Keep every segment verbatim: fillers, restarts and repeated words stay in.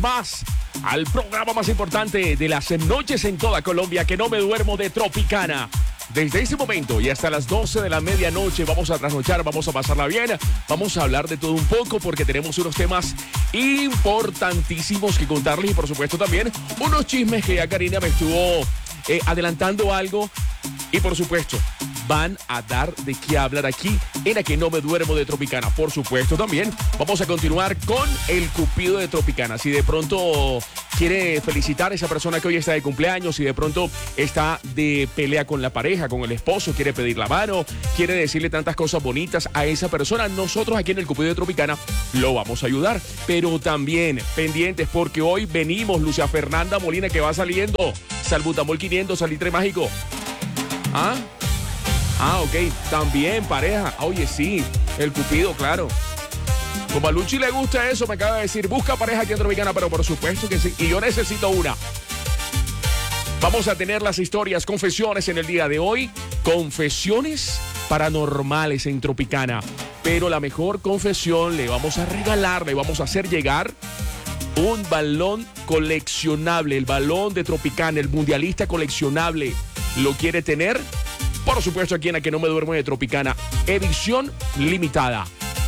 Más al programa más importante de las noches en toda Colombia, que no me duermo, de Tropicana. Desde ese momento y hasta las doce de la medianoche vamos a trasnochar, vamos a pasarla bien, vamos a hablar de todo un poco porque tenemos unos temas importantísimos que contarles y por supuesto también unos chismes que ya Karina me estuvo eh, adelantando algo y por supuesto van a dar de qué hablar aquí en A Que No Me Duermo de Tropicana. Por supuesto también vamos a continuar con el Cupido de Tropicana. Si de pronto quiere felicitar a esa persona que hoy está de cumpleaños, si de pronto está de pelea con la pareja, con el esposo, quiere pedir la mano, quiere decirle tantas cosas bonitas a esa persona, nosotros aquí en el Cupido de Tropicana lo vamos a ayudar. Pero también pendientes porque hoy venimos, Lucia Fernanda Molina, que va saliendo Salbutamol quinientos, salitre mágico. ¿Ah? Ah, ok, también pareja. Oye, sí, el Cupido, claro. Como a Luchi le gusta eso, me acaba de decir, busca pareja aquí en Tropicana, pero por supuesto que sí. Y yo necesito una. Vamos a tener las historias, confesiones en el día de hoy. Confesiones paranormales en Tropicana. Pero la mejor confesión le vamos a regalar, le vamos a hacer llegar un balón coleccionable. El balón de Tropicana, el mundialista coleccionable. ¿Lo quiere tener? Por supuesto, aquí en A Que No Me Duermo de Tropicana, edición limitada.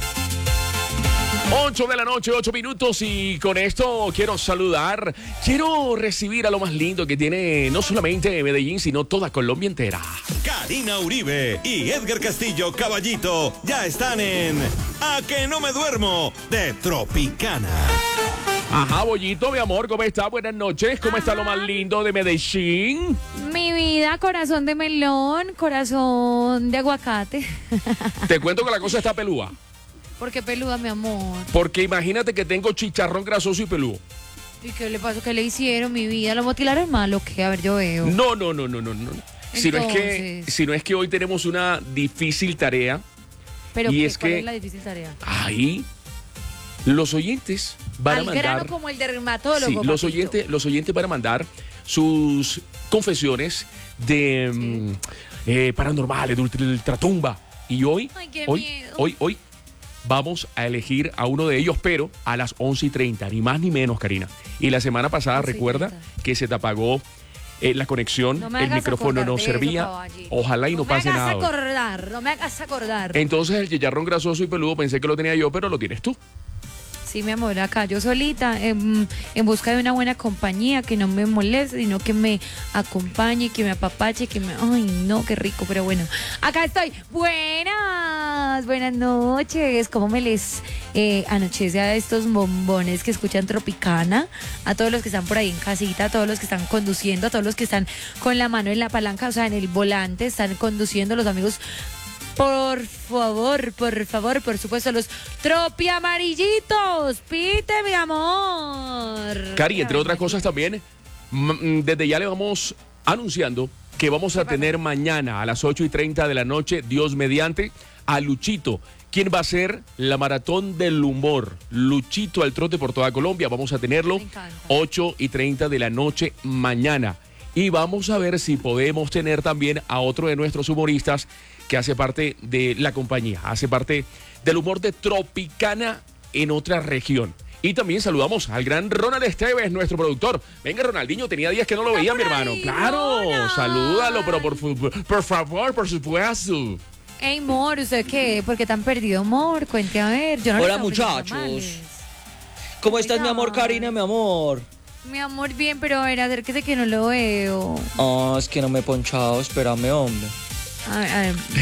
ocho de la noche, ocho minutos, y con esto quiero saludar, quiero recibir a lo más lindo que tiene no solamente Medellín, sino toda Colombia entera. Karina Uribe y Edgar Castillo Caballito ya están en A Que No Me Duermo de Tropicana. Ajá, Bollito, mi amor, ¿cómo está? Buenas noches, ¿cómo Ajá. está lo más lindo de Medellín? Mi vida, corazón de melón, corazón de aguacate. Te cuento que la cosa está pelúa. ¿Por qué peluda, mi amor? Porque imagínate que tengo chicharrón grasoso y peludo. ¿Y qué le pasó? ¿Qué le hicieron, mi vida? ¿Lo motilaron mal o qué? A ver, yo veo. No, no, no, no, no, no. Si no, es que, si no es que hoy tenemos una difícil tarea. ¿Pero y qué? es ¿Cuál que es la difícil tarea? Ahí los oyentes van Al a mandar... grano como el dermatólogo, Sí, los papito. oyentes, los oyentes van a mandar sus confesiones de sí. mm, eh, paranormales, de ultratumba. Y hoy, Ay, qué hoy, miedo. hoy, hoy vamos a elegir a uno de ellos, pero a las once y treinta, ni más ni menos, Karina. Y la semana pasada, recuerda que se te apagó eh, la conexión, no el micrófono no servía. Eso, Ojalá y no, no pase nada. No me hagas acordar, no me hagas acordar. Entonces el chicharrón grasoso y peludo pensé que lo tenía yo, pero lo tienes tú. Sí, mi amor, acá yo solita, en, en busca de una buena compañía que no me moleste, sino que me acompañe, que me apapache, que me... Ay, no, qué rico, pero bueno. Acá estoy. Buenas, buenas noches. ¿Cómo me les eh, anochece a estos bombones que escuchan Tropicana? A todos los que están por ahí en casita, a todos los que están conduciendo, a todos los que están con la mano en la palanca, o sea, en el volante, están conduciendo los amigos... Por favor, por favor, por supuesto, los tropi amarillitos. Pite, mi amor. Cari, entre otras cosas también, desde ya le vamos anunciando que vamos a tener mañana a las ocho y treinta de la noche, Dios mediante, a Luchito, quien va a ser la maratón del humor. Luchito al trote por toda Colombia. Vamos a tenerlo ocho y treinta de la noche mañana. Y vamos a ver si podemos tener también a otro de nuestros humoristas que hace parte de la compañía, hace parte del humor de Tropicana en otra región. Y también saludamos al gran Ronald Esteves, nuestro productor. Venga, Ronaldinho, tenía días que no lo veía, mi hermano. Ahí, claro, Ronald. Salúdalo, pero por, por favor, por supuesto. Ey, amor, ¿usted qué? ¿Por qué tan perdido, amor? Cuente a ver. Yo no Hola, muchachos. ¿Cómo estás, mi amor, Karina, mi amor? Mi amor, bien, pero a ver, acérquese que no lo veo. Ah, es que no me he ponchado, espérame, hombre. A ver, a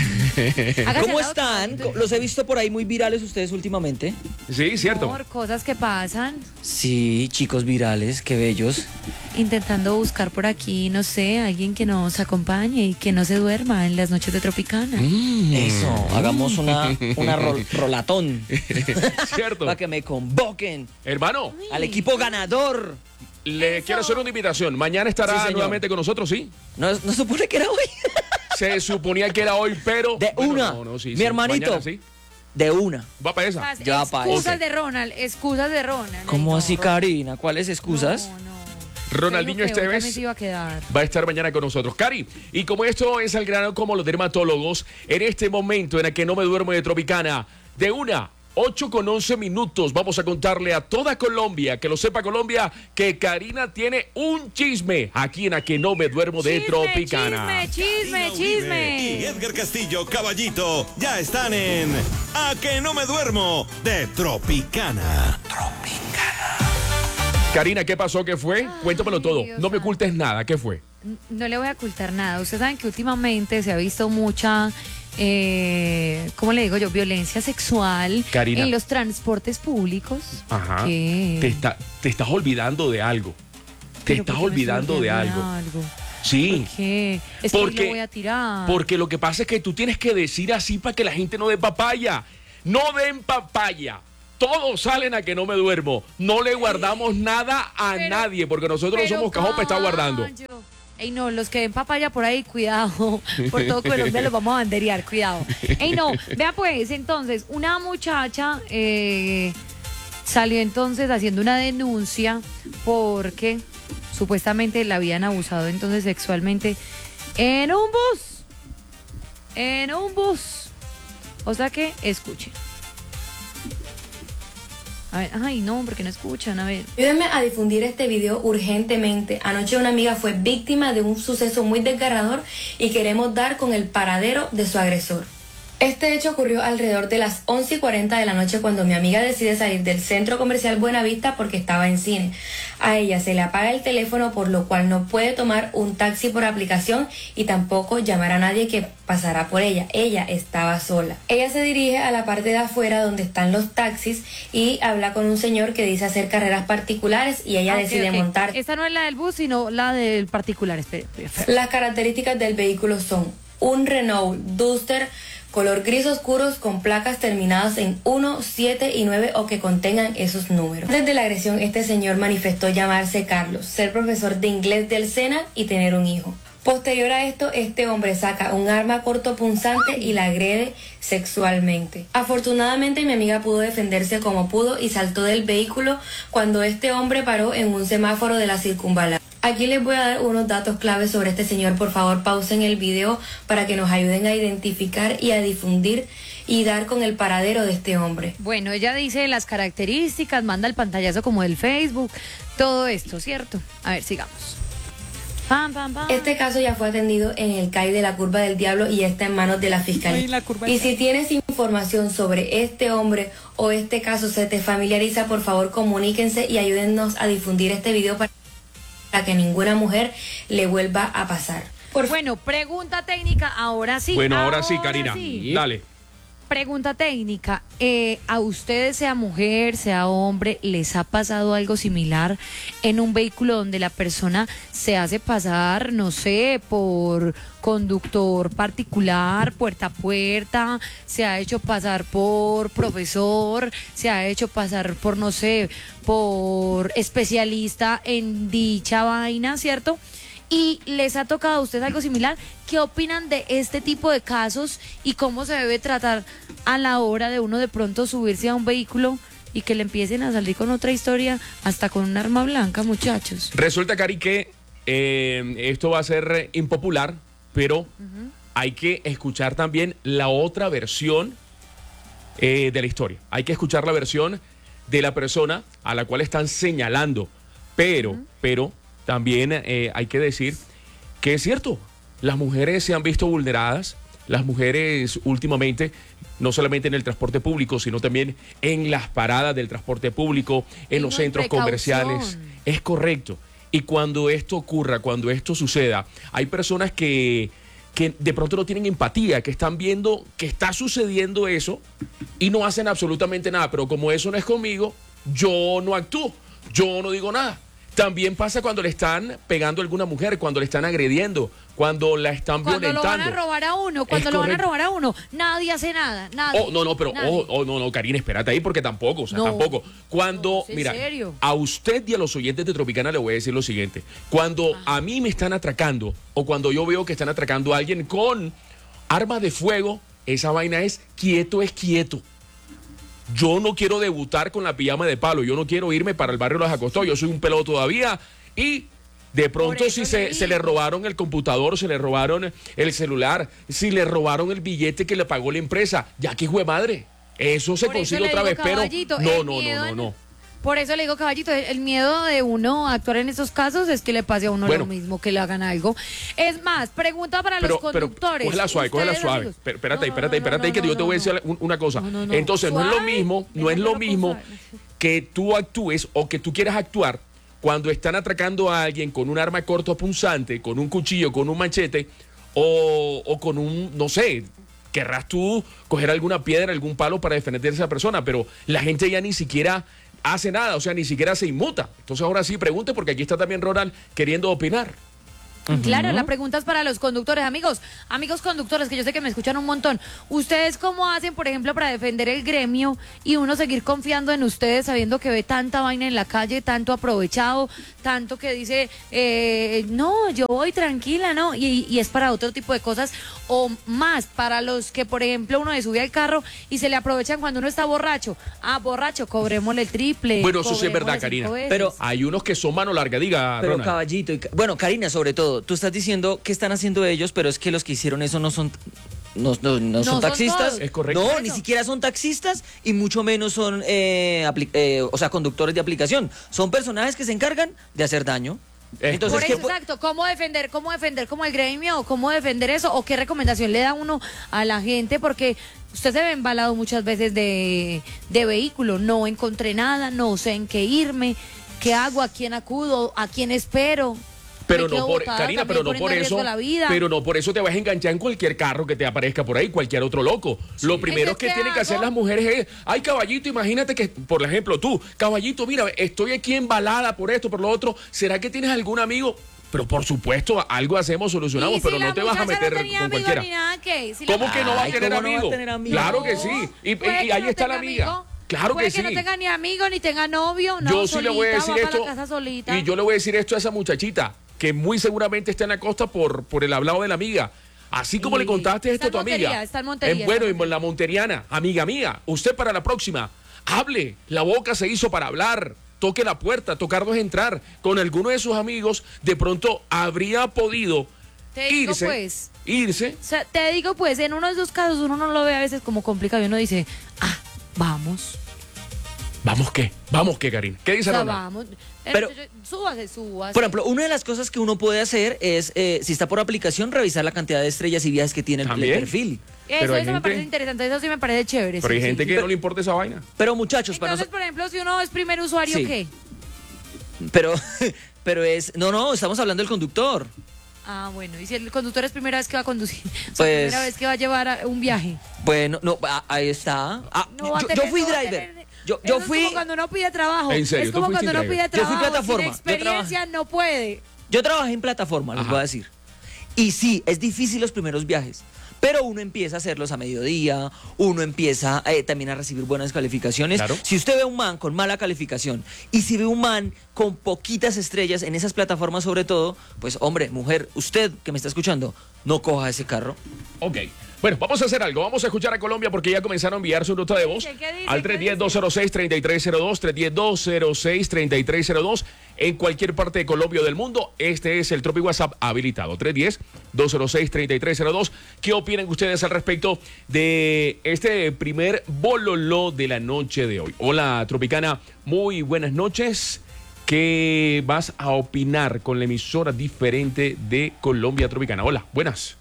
ver. ¿Cómo están? Los he visto por ahí muy virales ustedes últimamente. Sí, cierto. Amor, cosas que pasan. Sí, chicos virales, qué bellos. Intentando buscar por aquí, no sé, alguien que nos acompañe y que no se duerma en las noches de Tropicana. Mm. Eso, hagamos una, una rol, rolatón. Cierto. Para que me convoquen. Hermano. Uy. Al equipo ganador. Le Eso. quiero hacer una invitación. Mañana estará Sí, nuevamente con nosotros, ¿sí? No, no supone que era hoy. Se suponía que era hoy, pero... De bueno, una. no, no, sí, Mi sí. hermanito. Mañana, ¿sí? De una. Va para esa. Las Ya, pa' excusas ese. de Ronald, excusas de Ronald. ¿Cómo Ay, así, no, Karina? ¿Cuáles excusas? No, no. Ronaldinho Creo que hoy Esteves también se iba a quedar. va a estar mañana con nosotros. Cari, y como esto es al grano como los dermatólogos, en este momento en el que no me duermo de Tropicana, de una, ocho con once minutos. Vamos a contarle a toda Colombia, que lo sepa Colombia, que Karina tiene un chisme aquí en A Que No Me Duermo de Chisme, Tropicana. Chisme, chisme, Karina Uribe chisme. y Edgar Castillo, Caballito, ya están en A Que No Me Duermo de Tropicana. Karina, ¿qué pasó? ¿Qué fue? Ay, Cuéntamelo todo. Dios No me santo. ocultes nada. ¿Qué fue? No le voy a ocultar nada. Ustedes saben que últimamente se ha visto mucha, eh, ¿cómo le digo yo? Violencia sexual Karina. en los transportes públicos. Ajá. ¿Qué? Te, está, te estás olvidando de algo. Te ¿Pero estás por qué me estoy olvidando de olvidando algo. Sí. ¿Por qué? Es que hoy lo voy a tirar. Porque lo que pasa es que tú tienes que decir así para que la gente no dé papaya. No den papaya. Todos salen a Que No Me Duermo. No le guardamos nada a Pero- nadie porque nosotros no Pero somos cajón para estar guardando. callo. Ey, no, los que ven papaya por ahí, cuidado. Por todo Colombia los vamos a banderear, cuidado. Ey, no, vea pues, entonces, una muchacha eh, salió entonces haciendo una denuncia porque supuestamente la habían abusado entonces sexualmente en un bus. En un bus. O sea que, escuchen. A ver, ay, no, porque no escuchan, a ver. Ayúdenme a difundir este video urgentemente. Anoche una amiga fue víctima de un suceso muy desgarrador y queremos dar con el paradero de su agresor. Este hecho ocurrió alrededor de las once y cuarenta de la noche cuando mi amiga decide salir del centro comercial Buenavista porque estaba en cine. A ella se le apaga el teléfono, por lo cual no puede tomar un taxi por aplicación y tampoco llamar a nadie que pasará por ella. Ella estaba sola. Ella se dirige a la parte de afuera donde están los taxis y habla con un señor que dice hacer carreras particulares y ella Ah, ok, decide ok. montar. Esta no es la del bus, sino la del particular. Espere, espere, espere. Las características del vehículo son un Renault Duster color gris oscuros con placas terminadas en uno, siete y nueve o que contengan esos números. Antes de la agresión, este señor manifestó llamarse Carlos, ser profesor de inglés del SENA y tener un hijo. Posterior a esto, este hombre saca un arma cortopunzante y la agrede sexualmente. Afortunadamente, mi amiga pudo defenderse como pudo y saltó del vehículo cuando este hombre paró en un semáforo de la circunvalación. Aquí les voy a dar unos datos claves sobre este señor. Por favor, pausen el video para que nos ayuden a identificar y a difundir y dar con el paradero de este hombre. Bueno, ella dice las características, manda el pantallazo como del Facebook, todo esto, ¿cierto? A ver, sigamos. Pam, pam, pam. Este caso ya fue atendido en el C A I de la Curva del Diablo y está en manos de la Fiscalía. Ay, la Curva del Y si tienes información sobre este hombre o este caso se te familiariza, por favor comuníquense y ayúdennos a difundir este video para para que ninguna mujer le vuelva a pasar. Por Bueno, pregunta técnica, ahora sí. Bueno, ahora sí, Karina. sí. Dale. Pregunta técnica, eh, ¿a ustedes, sea mujer, sea hombre, les ha pasado algo similar en un vehículo donde la persona se hace pasar, no sé, por conductor particular, puerta a puerta, se ha hecho pasar por profesor, se ha hecho pasar por, no sé, por especialista en dicha vaina, ¿cierto? Y les ha tocado a ustedes algo similar? ¿Qué opinan de este tipo de casos y cómo se debe tratar a la hora de uno de pronto subirse a un vehículo y que le empiecen a salir con otra historia, hasta con un arma blanca, muchachos? Resulta, Cari, que eh, esto va a ser eh, impopular, pero hay que escuchar también la otra versión eh, de la historia. Hay que escuchar la versión de la persona a la cual están señalando. Pero, pero... También eh, hay que decir que es cierto, las mujeres se han visto vulneradas, las mujeres últimamente, no solamente en el transporte público, sino también en las paradas del transporte público, en los Tengan centros precaución. comerciales. Es correcto. Y cuando esto ocurra, cuando esto suceda, hay personas que, que de pronto no tienen empatía, que están viendo que está sucediendo eso y no hacen absolutamente nada. Pero como eso no es conmigo, yo no actúo, yo no digo nada. También pasa cuando le están pegando a alguna mujer, cuando le están agrediendo, cuando la están Cuando violentando. lo van a robar a uno, cuando Es lo van a correcto. robar a uno, nadie hace nada, nadie. Oh, no, no, pero, nadie. oh, oh, no, no, Karina, espérate ahí porque tampoco, o sea, No. tampoco. Cuando, No, ¿en mira, serio? a usted y a los oyentes de Tropicana le voy a decir lo siguiente. Cuando a mí me están atracando o cuando yo veo que están atracando a alguien con armas de fuego, esa vaina es quieto, es quieto. Yo no quiero debutar con la pijama de palo, yo no quiero irme para el barrio de los Acostados, yo soy un pelado todavía y de pronto Por eso si le se, digo. se le robaron el computador, se le robaron el celular, si le robaron el billete que le pagó la empresa, ya que hijo de madre, eso se Por eso consigue le otra digo, vez, pero Caballito, no, el no, no, miedo no, en- no. Por eso le digo, Caballito, el miedo de uno a actuar en esos casos es que le pase a uno Bueno. lo mismo, que le hagan algo. Es más, pregunta para Pero, los pero, conductores. cógela suave, cógela Ustedes, suave. amigos. Pero, espérate, No, no, espérate, no, espérate, no, que no, yo te voy a no, decir un- una cosa. No, no, no. Entonces, no es lo Suave, mismo, no es lo déjamelo mismo suave. que tú actúes o que tú quieras actuar cuando están atracando a alguien con un arma cortopunzante, con un cuchillo, con un machete o, o con un, no sé, querrás tú coger alguna piedra, algún palo para defender a esa persona, pero la gente ya ni siquiera hace nada, o sea, ni siquiera se inmuta. Entonces ahora sí pregunte, porque aquí está también Ronald queriendo opinar. Claro, la pregunta es para los conductores. Amigos, amigos conductores, que yo sé que me escuchan un montón. ¿Ustedes cómo hacen, por ejemplo, para defender el gremio y uno seguir confiando en ustedes sabiendo que ve tanta vaina en la calle, tanto aprovechado, tanto que dice, eh, no, yo voy tranquila, ¿no? Y, y es para otro tipo de cosas o más, para los que, por ejemplo, uno se sube al carro y se le aprovechan cuando uno está borracho. Ah, borracho, cobrémosle el triple. Bueno, eso sí es cobrémosle verdad, cinco Karina. veces. Pero- Hay unos que son mano larga, diga Pero Ronald. Caballito, y Ca- bueno, Karina sobre todo, tú estás diciendo qué están haciendo ellos, pero es que los que hicieron eso no son no, no- no son son taxistas. todos. Es correcto. No, Eso. ni siquiera son taxistas y mucho menos son eh, apli- eh, o sea, conductores de aplicación. Son personajes que se encargan de hacer daño. Es Entonces, Por ¿qué eso, pu- exacto, ¿cómo defender, cómo defender como el gremio, cómo defender eso, o qué recomendación le da uno a la gente? Porque usted se ve embalado muchas veces de, de vehículo, no encontré nada, no sé en qué irme, qué hago, a quién acudo, a quién espero. Pero Me no quedo por, botada Karina, también pero no poniendo por en riesgo eso, la vida. pero no por eso te vas a enganchar en cualquier carro que te aparezca por ahí, cualquier otro loco. Lo primero Entonces, que ¿qué tienen que hacer hago? las mujeres es, ay, caballito, imagínate que, por ejemplo, tú, caballito, mira, estoy aquí embalada por esto, por lo otro, ¿será que tienes algún amigo? Pero por supuesto, algo hacemos, solucionamos, Y si pero la no te vas a muchacha meter no tenía con amigo cualquiera. ni nada, ¿qué? Si la- ¿Cómo que no va a Ay, tener ¿cómo no va a amigo? tener amigo? Claro que sí. Y, Puede y que ahí no está la tenga amiga. amigo, Claro puede que sí. no tenga ni amigo ni tenga novio, no, Yo sí le voy a solita, decir va para esto. la casa solita. Y yo le voy a decir esto a esa muchachita, que muy seguramente está en la costa por, por el hablado de la amiga. Así como Y- le contaste esto está a tu en Montería, amiga. está en Montería, En- bueno, está en en la monteriana, amiga mía, usted para la próxima, hable. La boca se hizo para hablar. Toque la puerta, tocarnos entrar. Con alguno de sus amigos, de pronto habría podido Te digo, irse. pues. Irse. O sea, te digo, pues, en uno de esos casos uno no lo ve a veces como complicado y uno dice, ah, vamos. ¿Vamos qué? ¿Vamos qué, Karina? ¿Qué O dice sea, Ronald? vamos. Pero- Eh, súbase, súbase. Por ejemplo, una de las cosas que uno puede hacer es, eh, si está por aplicación, revisar la cantidad de estrellas y viajes que tiene el, el También. perfil. Eso, pero hay eso me gente- parece interesante, eso sí me parece chévere. Pero hay sí, gente sí. que no le importa esa vaina. Pero muchachos, para Entonces, noso- por ejemplo, si uno es primer usuario, Sí. ¿qué? pero, pero es, no, no, estamos hablando del conductor. Ah, bueno, y si el conductor es primera vez que va a conducir, o sea, Pues- primera vez que va a llevar a- un viaje. Bueno, no, ah, ahí está. Ah, No va a yo, tener- yo fui no va a driver. tener- Yo, Eso yo es fui. como cuando uno pide trabajo. En serio, es ¿tú como fuiste cuando uno driver? pide Yo fui trabajo. plataforma, Sin yo trabajé. experiencia no puede. Yo trabajé en plataforma, les Ajá. voy a decir. Y sí, es difícil los primeros viajes. Pero uno empieza a hacerlos a mediodía, uno empieza eh, también a recibir buenas calificaciones. Claro. Si usted ve un man con mala calificación y si ve un man con poquitas estrellas en esas plataformas sobre todo, pues hombre, mujer, usted que me está escuchando, no coja ese carro. Ok. Bueno, vamos a hacer algo. Vamos a escuchar a Colombia porque ya comenzaron a enviar su nota de voz ¿Qué dice? ¿Qué dice? al tres uno cero, dos cero seis, tres tres cero dos, tres uno cero, dos cero seis, tres tres cero dos en cualquier parte de Colombia o del mundo. Este es el Tropi WhatsApp habilitado. tres uno cero, dos cero seis, tres tres cero dos. ¿Qué opinan ustedes al respecto de este primer bololó de la noche de hoy? Hola, Tropicana. Muy buenas noches. ¿Qué vas a opinar con la emisora diferente de Colombia Tropicana? Hola, buenas.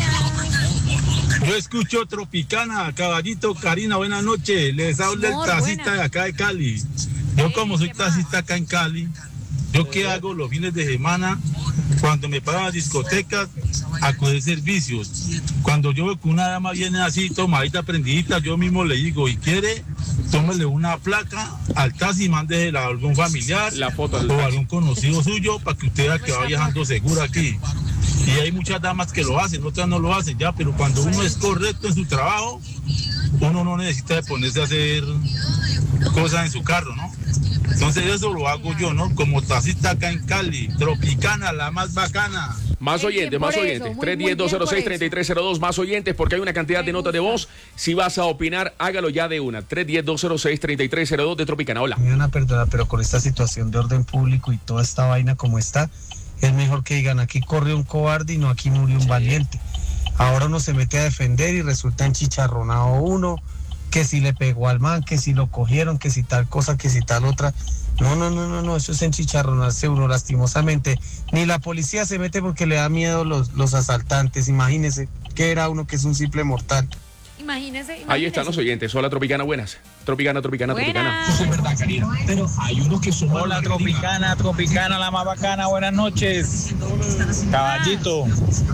Yo escucho Tropicana, Caballito, Karina, buenas noches. Les habla Amor, el taxista buenas. de acá de Cali. Yo como soy ¿qué más? taxista acá en Cali, ¿yo qué hago los fines de semana? Cuando me pagan las discotecas, a coger servicios. Cuando yo veo que una dama viene así, tomadita, prendidita, yo mismo le digo, y quiere, tómele una placa al taxi y mándesela a algún familiar La foto del o taxi. algún conocido suyo para que usted vea que va viajando seguro aquí. Y hay muchas damas que lo hacen, otras no lo hacen ya, pero cuando uno es correcto en su trabajo, uno no necesita de ponerse a hacer cosas en su carro, ¿no? Entonces eso lo hago yo, ¿no? Como taxista acá en Cali, Tropicana, la más bacana. Más Muy oyentes, bien más por oyentes. eso, muy, tres muy uno cero, dos cero seis, bien por tres tres cero dos, más oyentes, porque hay una cantidad Me de notas de gusta. voz. Si vas a opinar, hágalo ya de una. tres uno cero, dos cero seis, tres tres cero dos de Tropicana. Hola. Me van a perdonar, pero con esta situación de orden público y toda esta vaina como está, es mejor que digan, aquí corrió un cobarde y no aquí murió un valiente. Ahora uno se mete a defender y resulta enchicharronado uno, que si le pegó al man, que si lo cogieron, que si tal cosa, que si tal otra. No, no, no, no, no, eso es enchicharronarse uno lastimosamente. Ni la policía se mete porque le da miedo los, los asaltantes. Imagínese que era uno que es un simple mortal. Imagínese, imagínese. Ahí están los oyentes. Hola, Tropicana, buenas. Tropicana, Tropicana, Buenas. Tropicana. Eso es verdad, Karina. Pero hay unos que son... Hola, Tropicana, Tropicana, la más bacana, buenas noches. Caballito.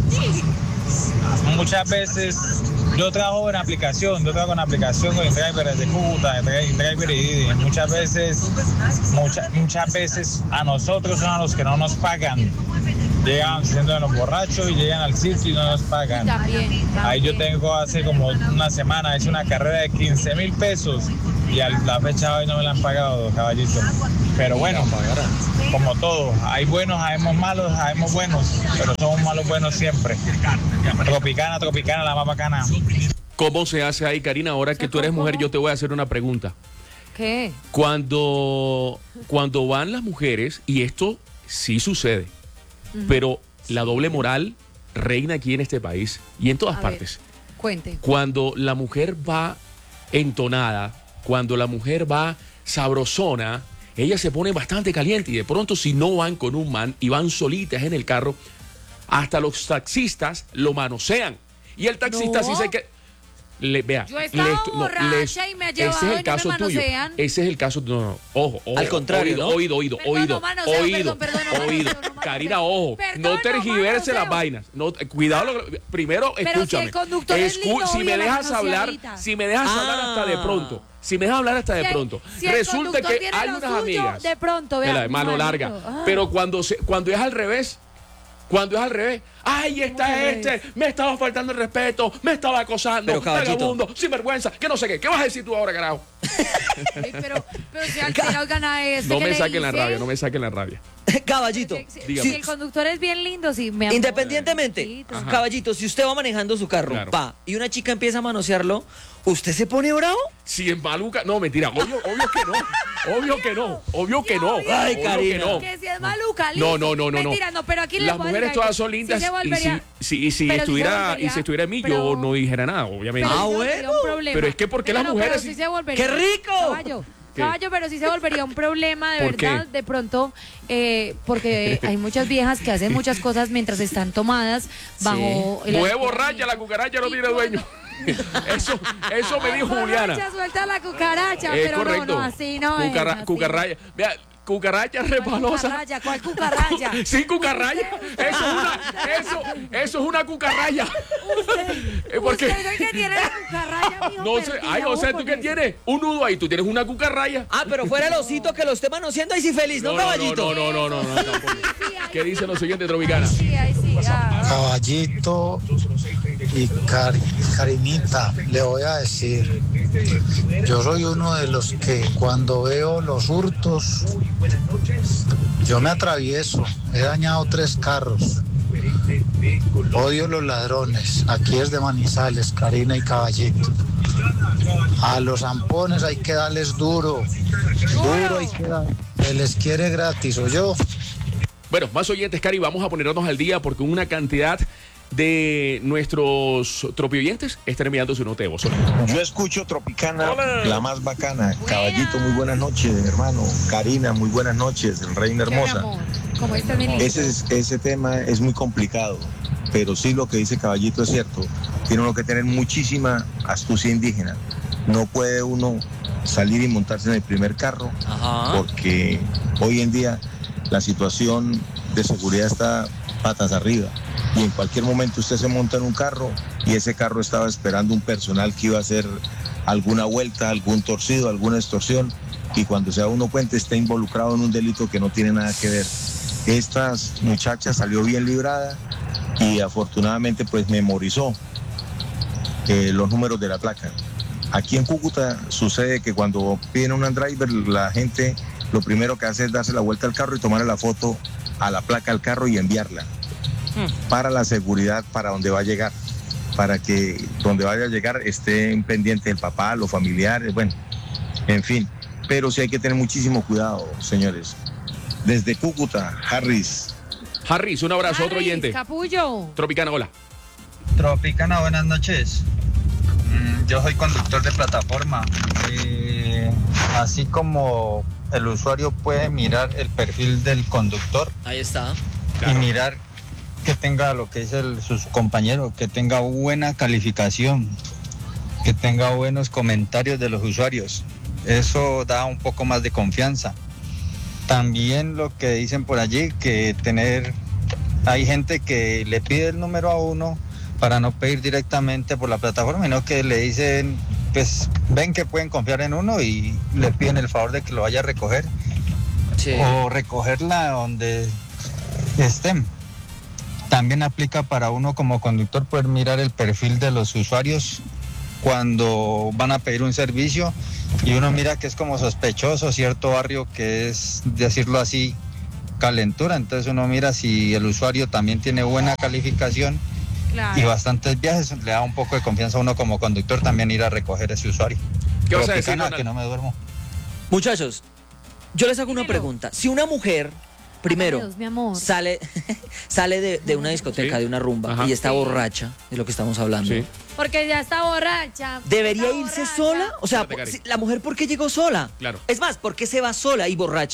Muchas veces yo trabajo en aplicación, yo trabajo en aplicación con drivers de Cúcuta, driver y muchas veces, muchas, muchas veces a nosotros son a los que no nos pagan. Llegan siendo de los borrachos y llegan al sitio y no nos pagan. También, también. Ahí yo tengo hace como una semana, he hecho una carrera de quince mil pesos y a la fecha de hoy no me la han pagado, caballito. Pero bueno, como todo, hay buenos, habemos malos, habemos buenos, pero somos malos buenos siempre. Tropicana, Tropicana, la más bacana. ¿Cómo se hace ahí, Karina? Ahora que tú eres mujer, yo te voy a hacer una pregunta. ¿Qué? Cuando, cuando van las mujeres, y esto sí sucede, uh-huh. pero la doble moral reina aquí en este país y en todas A partes. ver, cuente. Cuando la mujer va entonada, cuando la mujer va sabrosona, ella se pone bastante caliente y de pronto si no van con un man y van solitas en el carro, hasta los taxistas lo manosean. Y el taxista No. sí se que le vea. Yo he estado le- borracha y me ha llevado ese es y el no me caso tuyo. manosean. Ese es el caso. No, no, ojo, ojo. Al contrario, Oído, ¿no? oído, oído, Perdón, oído. no manoseo, oído, perdón, perdón, no oído. manoseo, no manoseo. Karina, ojo. Perdón, no no tergiverse manoseo. las vainas. No, cuidado. lo- primero, Pero si escúchame. el conductor es lindo, si obvio, me la dejas hablar, manoseadita. si me dejas hablar hasta de Ah. pronto. Si me dejas hablar hasta de Si el- pronto. si el Resulta conductor que tiene hay lo unas suyo, amigas. de pronto, vea, Mira, de mano manito. larga. Ah. Pero cuando, se, cuando es al revés. Cuando es al revés, ay, está ¿Cómo al este, me estaba faltando el respeto, me estaba acosando, Pero, caballito. vagabundo, sinvergüenza, que no sé qué. ¿Qué vas a decir tú ahora, carajo? Ay, pero, pero si al final gana este No que me le saquen la hice. rabia, no me saquen la rabia. Caballito. Si, Dígame. si el conductor es bien lindo, sí, me Independientemente, Amorcito. Ajá. caballito, si usted va manejando su carro, Claro. va, y una chica empieza a manosearlo, ¿usted se pone bravo? Si en maluca, no, mentira, obvio, obvio que no, obvio que no, obvio que no, Ay, obvio Karina. que no. Que si es maluca, No, listo. no, no, no, no. Mentira, no, pero aquí les Las voy a mujeres decir todas que son lindas sí se y si, volvería- si, y si pero sí se estuviera y volvería- si estuviera en mí, pero- yo no dijera nada, obviamente. Pero Ah, sí se bueno. volvería un problema. Pero es que ¿por qué Venga, las no, mujeres pero sí- sí se volvería. ¡Qué rico! Caballo. ¿Qué? Caballo, pero sí se volvería un problema de ¿Por qué? verdad, de pronto, eh, porque hay muchas viejas que hacen muchas cosas mientras están tomadas bajo el Mueve alcohol. borracha, la cucaracha no Y tiene cuando- dueño. Eso, eso me dijo Juliana. Borracha, suelta la cucaracha, Es pero correcto. no, no, así no Cucara- es. así. Cucarraya. Vea, cucaracha ¿Cuál resbalosa. cucarraya? ¿Cuál cucaracha? Sí, cucarraya. Eso es una, eso, eso es una cucarraya. Eh, porque- Usted es el que tiene la cucarraya, mijo, No sé, perdido, ay, o sea, ¿tú porque- qué tienes? Un nudo ahí, tú tienes una cucarraya. Ah, pero fuera el osito que lo esté manoseando ahí sí feliz, ¿no, No, no, caballito? no, no, no, no, no, tampoco. ¿Qué dicen los siguientes, Tropicana? Sí, ahí sí, ah. Caballito y Cari- Karinita, le voy a decir, yo soy uno de los que cuando veo los hurtos, yo me atravieso, he dañado tres carros, odio los ladrones, aquí es de Manizales, Karina y Caballito. A los zampones hay que darles duro, duro hay que dar, se les quiere gratis, ¿o yo? Bueno, más oyentes, Cari, vamos a ponernos al día porque una cantidad de nuestros tropioyentes están enviando su nota de voz. Yo escucho Tropicana, Hola. la más bacana. Caballito, muy buenas noches, hermano. Karina, muy buenas noches, reina Qué hermosa. amor. ¿Cómo está mi lindo? Ese, es- ese tema es muy complicado, pero sí lo que dice Caballito es cierto. Tiene uno que tener muchísima astucia indígena. No puede uno salir y montarse en el primer carro, Ajá. porque hoy en día la situación de seguridad está patas arriba. Y en cualquier momento usted se monta en un carro y ese carro estaba esperando un personal que iba a hacer alguna vuelta, algún torcido, alguna extorsión, y cuando se da uno cuenta está involucrado en un delito que no tiene nada que ver. Esta muchacha salió bien librada y afortunadamente pues memorizó eh, los números de la placa. Aquí en Cúcuta sucede que cuando piden un driver, la gente lo primero que hace es darse la vuelta al carro y tomarle la foto a la placa del carro y enviarla para la seguridad, para donde va a llegar, para que donde vaya a llegar estén pendientes el papá, los familiares, bueno, en fin. Pero sí hay que tener muchísimo cuidado, señores. Desde Cúcuta, Harris. Harris, un abrazo, otro Harris, oyente. Capullo. Tropicana, hola. Tropicana, buenas noches. Mm, Yo soy conductor de plataforma. Eh, así como el usuario puede mirar el perfil del conductor. Ahí está. Y mirar que tenga lo que dice el, sus compañeros, que tenga buena calificación, que tenga buenos comentarios de los usuarios. Eso da un poco más de confianza. También lo que dicen por allí, que tener, hay gente que le pide el número a uno para no pedir directamente por la plataforma, sino que le dicen, pues ven que pueden confiar en uno y le piden el favor de que lo vaya a recoger. Sí. O recogerla donde estén. También aplica para uno como conductor poder mirar el perfil de los usuarios cuando van a pedir un servicio y uno mira que es como sospechoso cierto barrio que es, decirlo así, calentura. Entonces uno mira si el usuario también tiene buena calificación. Claro. Y bastantes viajes, le da un poco de confianza a uno como conductor también ir a recoger ese usuario. ¿Qué vas a decir, Tropicana, Ronald? que no me duermo. Muchachos, yo les hago una pregunta. Si una mujer, primero, Adiós, mi amor. sale, sale de, de una discoteca, Sí. de una rumba, Ajá. y está Sí. borracha, de lo que estamos hablando, Sí. Porque ya está borracha. ¿debería está irse borracha. sola? O sea, Espérate, Cari. si- la mujer, ¿por qué llegó sola? Claro. Es más, ¿por qué se va sola y borracha?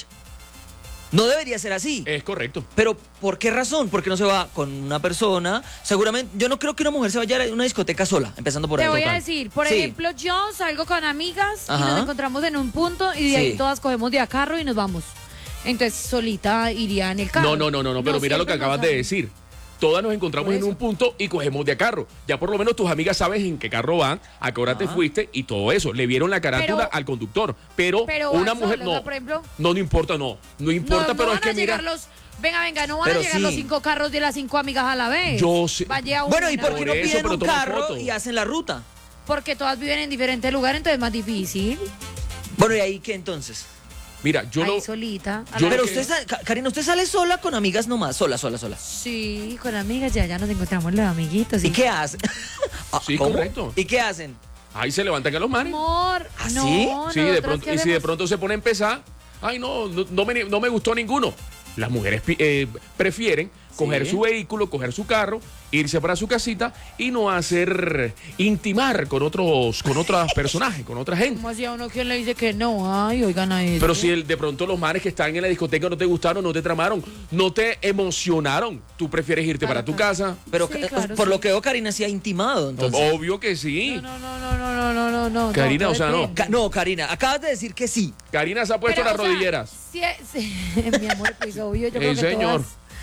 No debería ser así. Es correcto. Pero, ¿por qué razón? ¿Por qué no se va con una persona? Seguramente, yo no creo que una mujer se vaya a una discoteca sola, empezando por Te ahí. voy a Total. decir, por Sí. ejemplo, yo salgo con amigas y Ajá. nos encontramos en un punto y de ahí Sí. todas cogemos de a carro y nos vamos. Entonces, solita iría en el carro. No, no, no, no, no, pero mira lo que siempre acabas nos de sale. decir. Todas nos encontramos Por en eso. un punto y cogemos de a carro. Ya por lo menos tus amigas sabes en qué carro van, a qué hora te Ah. fuiste y todo eso. Le vieron la carátula Pero- al conductor. Pero, Pero una van mujer solos, no. o sea, por ejemplo, No, no importa, no. No importa, no, no pero van es que a llegar mira. los... Venga, venga, no van Pero a llegar sí. los cinco carros de las cinco amigas a la vez. Yo sé- Vaya Bueno, ¿y una. por qué no Por eso, piden pero un toma carro foto. y hacen la ruta? Porque todas viven en diferentes lugares, entonces es más difícil. Bueno, ¿y ahí qué entonces? Mira, yo Ahí no. solita. a Yo la- Pero lo que- usted, sa- Ca- Karina, usted sale sola con amigas nomás, sola, sola, sola. Sí, con amigas ya, ya nos encontramos los amiguitos. ¿Y sí. qué hacen? Ah, Sí, ¿cómo? correcto. ¿Y qué hacen? Ahí se levantan a los manes. Amor, ¿Ah, no, sí? Sí, de nosotras, pronto, ¿qué y si de hacemos? pronto se pone a empezar, ay no, no, no me, no me gustó ninguno. Las mujeres pi- eh, prefieren coger Sí. su vehículo, coger su carro, irse para su casita y no hacer intimar con otros, con otros personajes, con otra gente. ¿Cómo hacía uno quien le dice que no? Ay, oigan a eso. Pero si el- de pronto los manes que están en la discoteca no te gustaron, no te tramaron, no te emocionaron, tú prefieres irte para tu casa. Pero Sí, eh, claro, por sí. lo que veo, Karina sí ha intimado, entonces. Obvio que sí. No, no, no, no, no, no, no, no. Karina, no, o sea, no. depende. Ca- no, Karina, acabas de decir que sí. Karina se ha puesto Pero, las o sea, rodilleras. Sí, sí, mi amor, pues obvio, yo Sí, creo que señor.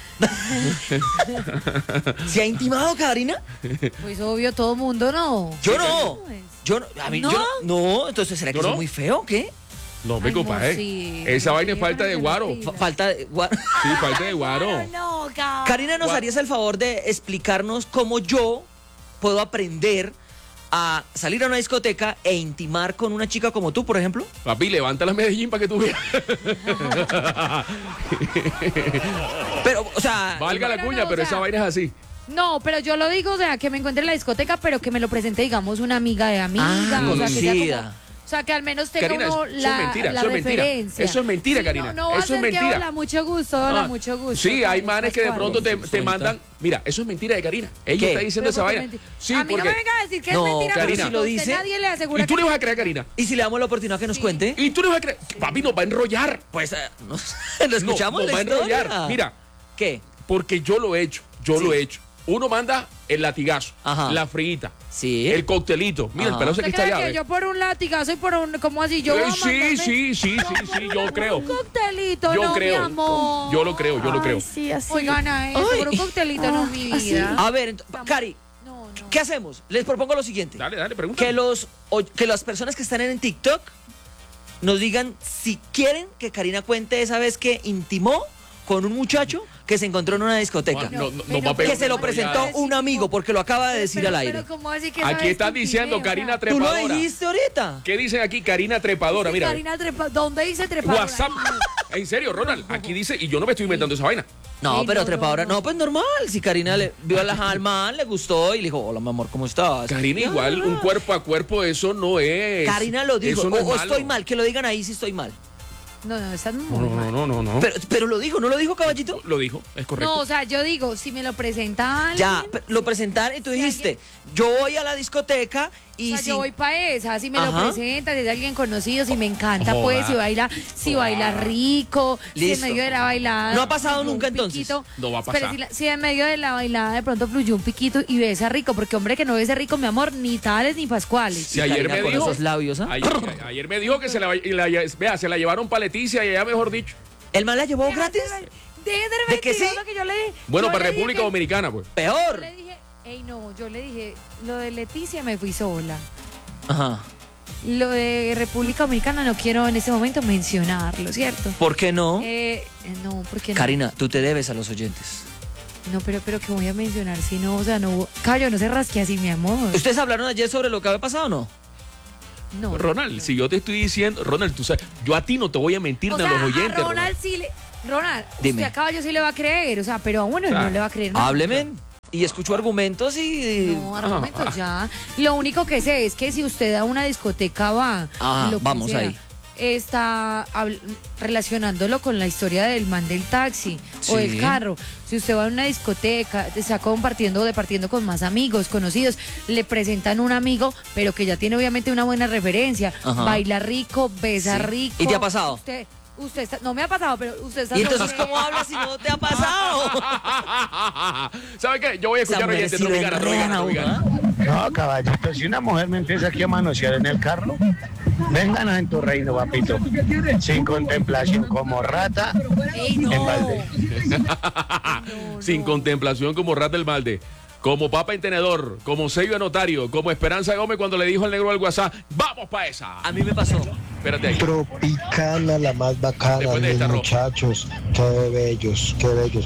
¿Se ha intimado, Karina? todas, pues obvio, todo mundo no. Yo no. Pues. Yo no. A mí, ¿No? yo no. No, entonces, ¿será que ¿Yo soy no? muy feo o qué? No, me Ay, compadre. no, sí. Esa vaina es Sí, falta de pero guaro. no, Fa- falta de. gua- Sí, falta de guaro. No, ca- Karina, ¿nos Gua- harías el favor de explicarnos cómo yo puedo aprender a salir a una discoteca e intimar con una chica como tú, por ejemplo? Papi, levanta la Medellín para que tú veas. Pero, o sea. Valga la Pero cuña, no, pero o sea, esa vaina es así. No, pero yo lo digo, o sea, que me encuentre en la discoteca, pero que me lo presente, digamos, una amiga de amiga. Ah, o sea, que sea conocida. como, o sea, que al menos tenga Karina, uno eso es la, mentira, la eso es mentira. referencia. Eso es mentira, Sí, Karina. No, no va Eso a es ser que mentira. hola, mucho gusto, hola, Ah, mucho gusto. Sí, hay Ay, manes que de ¿cuál? pronto te, te mandan. Mira, eso es mentira de Karina. Ella ¿Qué? está diciendo Pero esa ¿por qué vaina. mentira? Sí, a mí porque. no me venga a decir que No, es mentira, Karina. porque Si lo usted dice- nadie le asegura ¿Y tú que le vas a creer a Karina? ¿Y si le damos la oportunidad que nos cuente? ¿Y tú le vas a creer? Papi, nos va a enrollar. Pues, eh, no sé, lo escuchamos. No, nos la va a enrollar. historia. Mira, ¿Qué? porque yo lo he hecho. Yo Sí. lo he hecho. Uno manda el latigazo, Ajá. la frita, Sí. el coctelito. Mira, el Ajá. pelazo ¿Usted aquí está cree allá. que ¿ve? yo por un latigazo y por un, ¿cómo así? Yo voy Eh, a sí, mandarme- sí, sí, sí, sí, yo creo. Un coctelito, Yo no, creo. mi amor. Yo lo creo, yo lo creo. Sí, así. Oigan a eso, Ay. por un coctelito, no, mi vida. A ver, ent- Cari, No, no. ¿qué hacemos? Les propongo lo siguiente. Dale, dale, pregunta. Que los o- que las personas que están en TikTok nos digan si quieren que Karina cuente esa vez que intimó con un muchacho que se encontró en una discoteca. No, no, no Pero va a pegar Que se lo una presentó enrollada. un amigo porque lo acaba de decir Pero- al aire. pero ¿cómo así que esa Aquí vez están que diciendo intimé, o Karina sea? Tú lo Trepadora. dijiste ahorita. ¿Qué dicen aquí? Karina Trepadora, Sí, mira. Karina trepa, ¿dónde dice trepadora? WhatsApp. En serio, Ronald, aquí dice, y yo no me estoy inventando esa vaina. No, Sí, pero no, trepadora. no, No, no. pues normal. Si Karina le vio a la al man, le gustó y le dijo, hola, mi amor, ¿cómo estás? Karina, Ya, igual, un cuerpo a cuerpo, eso no es. Karina lo dijo. Eso no o es o malo. estoy mal, que lo digan ahí si estoy mal. No, no, estás muy No, no, mal. no, no, no. Pero, pero lo dijo, ¿no lo dijo, caballito? Lo dijo, es correcto. No, o sea, yo digo, si me lo presenta alguien, Ya, pe- lo presentaron y tú dijiste, yo voy a la discoteca Y o sea, si... yo voy para esa, si me Ajá. lo presentas, si es alguien conocido, si me encanta, Joda. pues, si baila, si baila rico, si en Listo. medio de la bailada. ¿No ha pasado fluyó un nunca, entonces? piquito. No va a Espere, pasar. si, la- si en medio de la bailada de pronto fluyó un piquito y besa rico, porque hombre que no besa rico, mi amor, ni tales ni pascuales. Si ayer Karina me con dijo, esos labios, ¿ah? ayer, ayer me dijo que se la, y la- vea, se la llevaron para Leticia y allá mejor dicho. ¿El man la llevó gratis? Deje ¿De que sí? que yo le dije. Bueno, Yo para le dije República que- Dominicana, pues. Yo Peor. le dije, ey, no, yo le dije, lo de Leticia me fui sola. Ajá. Lo de República Dominicana no quiero en este momento mencionarlo, ¿cierto? ¿Por qué no? Eh, no, porque no. Karina, tú te debes a los oyentes. No, pero, pero que voy a mencionar si no, o sea, no. Cayo, no se rasque así, mi amor. ¿Ustedes hablaron ayer sobre lo que había pasado o no? No. Ronald, si yo te estoy diciendo, Ronald, tú sabes, yo a ti no te voy a mentir O ni a sea, los oyentes. a Ronald sí le. Ronald, Dime. usted a Caballo sí le va a creer, o sea, pero a uno no le va a creer. nada. Hábleme. Y escucho argumentos y... No, argumentos ya. Lo único que sé es que si usted a una discoteca va, Ah, lo que vamos sea, ahí. está habl- relacionándolo con la historia del man del taxi o Sí. del carro. Si usted va a una discoteca, está compartiendo, departiendo con más amigos, conocidos, le presentan un amigo, pero que ya tiene obviamente una buena referencia, Ajá. baila rico, besa Sí. rico. ¿Y te ha pasado? Usted, usted está, no me ha pasado, pero usted está ¿Y entonces soltero. cómo hablas si no te ha pasado? ¿Sabes qué? Yo voy a escuchar Esa mujer oyentes sí lo tropicana, enredan tropicana, a uno, tropicana. ¿ah? No, caballito, si una mujer me empieza aquí a manosear en el carro, vénganos en tu reino, papito. Sin contemplación, como rata Ey, no. en balde. Sin contemplación como Rat del Malde, como Papa en Tenedor, como sello de notario, como Esperanza Gómez cuando le dijo al negro al WhatsApp, ¡vamos pa' esa! A mí me pasó. Espérate ahí. Tropicana, la más bacana, Después de mis esta, Ro. muchachos, qué bellos, qué bellos.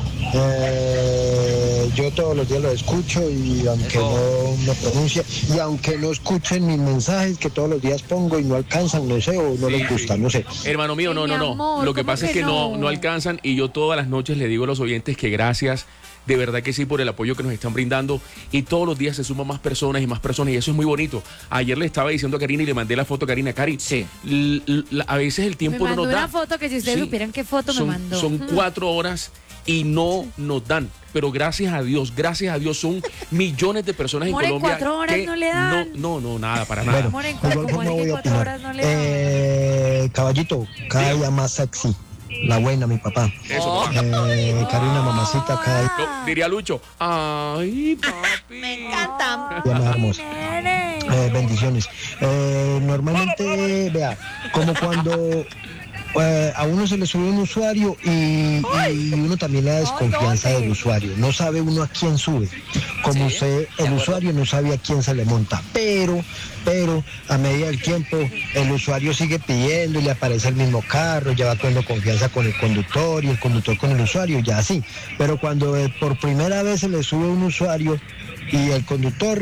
Eh, yo todos los días lo escucho y aunque Eso. no me pronuncie, y aunque no escuchen mis mensajes que todos los días pongo y no alcanzan, no sé, o no Sí, les gusta, sí. no sé. Hermano mío, Ay, no, mi no, no. amor, Lo que ¿cómo pasa es que que no, no? no alcanzan y yo todas las noches le digo a los oyentes que gracias, de verdad que sí, por el apoyo que nos están brindando y todos los días se suman más personas y más personas y eso es muy bonito. Ayer le estaba diciendo a Karina y le mandé la foto a Karina. Cari, Sí. l- l- a veces el Me tiempo no mandó nos da. una foto que si ustedes Sí. supieran qué foto son, me mandó. Son cuatro horas y no nos dan. Pero gracias a Dios, gracias a Dios, son millones de personas en Amor, en Colombia. cuatro horas que no le dan. No, no, no, nada, para nada. Bueno, Amor, en de cuatro- igual como forma es que voy a cuatro opinar. horas no le dan. Eh, caballito, cada día más sexy. La buena, mi papá. Eso, papá. Eh, Karina, mamacita, cada día Co- Diría Lucho, ay, papi. Me encanta. más hermosa. Nene. Eh, bendiciones. Eh, normalmente, vea, como cuando eh, a uno se le sube un usuario y, y uno también le da desconfianza del usuario. No sabe uno a quién sube. Como Sí, usted, de el acuerdo. usuario no sabe a quién se le monta. Pero, pero, a medida del tiempo, el usuario sigue pidiendo y le aparece el mismo carro, ya va cogiendo confianza con el conductor y el conductor con el usuario, ya así. Pero cuando eh, por primera vez se le sube un usuario y el conductor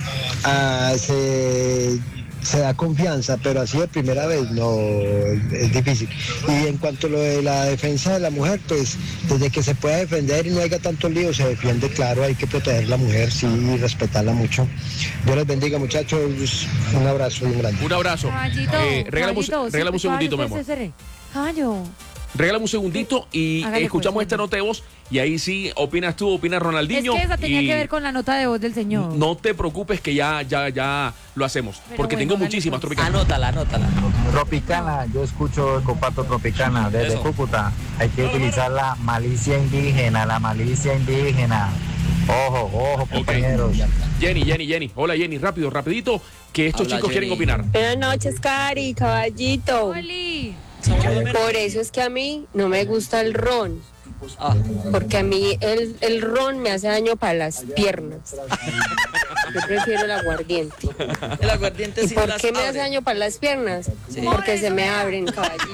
ah, se, se da confianza, pero así de primera vez no, es, es difícil. Y en cuanto a lo de la defensa de la mujer, pues desde que se pueda defender y no haya tanto lío, se defiende, claro, hay que proteger a la mujer, sí, y respetarla mucho. Dios les bendiga, muchachos, un abrazo bien grande. Un abrazo. Caballito, Eh, regálame, un- caballito, regálame un sí, segundito, mi caballo, amor. espere, espere. Caballo. Regálame un segundito y Hágale, escuchamos pues, esta nota de voz y ahí sí opinas tú, opina Es Ronaldinho. que esa tenía y que ver con la nota de voz del señor. No te preocupes que ya, ya, ya lo hacemos. Pero porque bueno, tengo dale, muchísimas pues. tropicales. Anótala, anótala. Tropicana, yo escucho el comparto Tropicana desde Eso. Cúcuta. Hay que utilizar la malicia indígena, la malicia indígena. Ojo, ojo, compañeros. Jenny, Jenny, Jenny. Hola Jenny, rápido, rapidito, que estos Habla, chicos quieren Jenny. opinar. Buenas noches, Cari, caballito. Oli. Por eso es que a mí no me gusta el ron, Ah, porque a mí el, el ron me hace daño para las piernas. Yo prefiero el aguardiente. el aguardiente ¿Y sí por las qué me abre. hace daño para las piernas? Sí. Porque se me abren, caballito.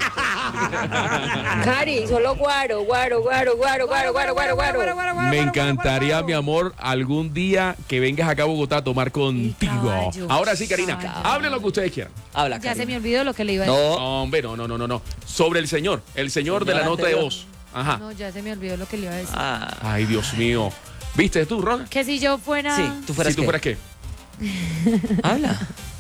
Cari, solo guaro, guaro, guaro, guaro, guaro, guaro, guaro, guaro. Me encantaría, mi amor, algún día que vengas acá a Bogotá a tomar contigo. caballo. Ahora sí, Karina, Caballo. hablen lo que ustedes quieran. Habla, Ya se Karina. me olvidó lo que le iba a decir. No, Hombre, no, no, no, no, no. Sobre el señor, el señor de la Señor nota de anterior. voz. Ajá. No, ya se me olvidó lo que le iba a decir. ah, Ay, Dios mío. ¿Viste tú, Ron? Que si yo fuera. sí, tú fueras Si tú qué? fueras qué. Habla.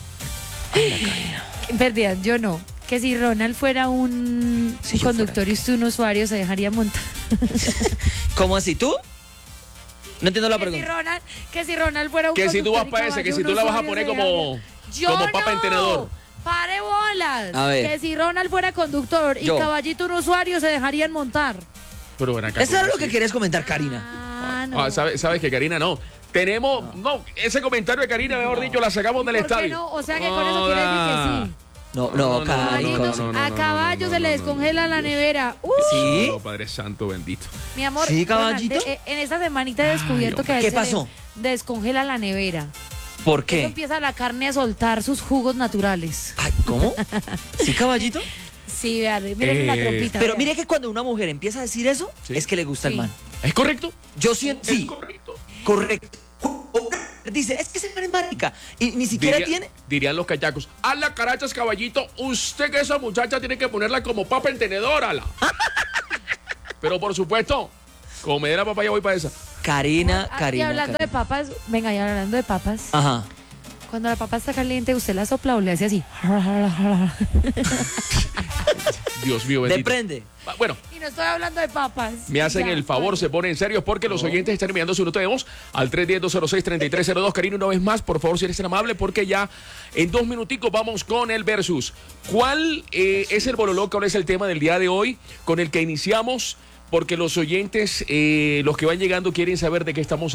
Perdida, yo no. Que si Ronald fuera un Si yo conductor y usted un usuario, se dejaría montar. ¿Cómo así tú? No entiendo la Que si pregunta. Ronald, que si Ronald fuera un Que si tú conductor vas y para ese, caballo, que si un tú la vas a usuario, poner se como. dejaría- Yo como papa no. en tenedor. Pare bolas. A ver. Que si Ronald fuera conductor y Yo. Caballito un usuario, se dejarían montar. Pero ven acá. Eso era ¿cómo lo que así? querías comentar, Karina. Ah, no. Ah, ¿sabes, sabes que Karina no? Tenemos, no. ese comentario de Karina, mejor dicho, la sacamos del ¿Por qué estadio. no? O sea que con eso quiere decir que sí. No, no, No, no, Karina. no, no, no, no, a no, caballo no, se no, le no, descongela la nevera. Uh, ¿Sí? No, Padre Santo bendito. mi amor. ¿Sí, Ronald, Caballito? de- en esta semanita he descubierto que a él ¿Qué se le pasó? descongela la nevera. ¿Por Eso qué? empieza la carne a soltar sus jugos naturales. Ay, ¿cómo? ¿Sí, Caballito? Sí, vean, miren la Eh, trompita. Pero vean. mire que cuando una mujer empieza a decir eso, Sí. es que le gusta Sí. el man. ¿Es correcto? Yo siento, Es sí, correcto. correcto. Dice, es que ese man es marica. Y ni siquiera Diría- tiene. Dirían los cachacos. A la carachas, caballito, usted que esa muchacha tiene que ponerla como papa en tenedor, ala. Pero por supuesto, como me dé la papaya, voy para esa. Karina, Ah, y Karina. hablando de Karina. papas, venga, y hablando de papas, Ajá. cuando la papa está caliente, usted la sopla o le hace así. Dios mío, bendito. Depende. Ah, Bueno, Y no estoy hablando de papas. me hacen Ya, el favor, vale. se ponen serios porque los oyentes están enviando su nota de voz al tres uno cero, dos cero seis, tres tres cero dos. Karina, una vez más, por favor, si eres tan amable, porque ya en dos minuticos vamos con el versus. ¿Cuál eh, es el bololó? ¿Cuál es el tema del día de hoy con el que iniciamos? Porque los oyentes, eh, los que van llegando, quieren saber de qué estamos